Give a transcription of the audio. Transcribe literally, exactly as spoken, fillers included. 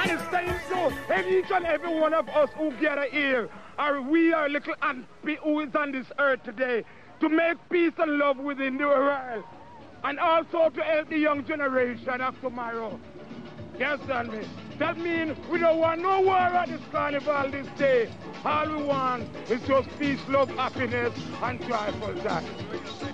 ministering to and each and every one of us who gather here, or we are little ant who is on this earth today, to make peace and love within the world, and also to help the young generation of tomorrow. You understand me? That means we don't want no war at this carnival this day. All we want is just peace, love, happiness, and joyful time.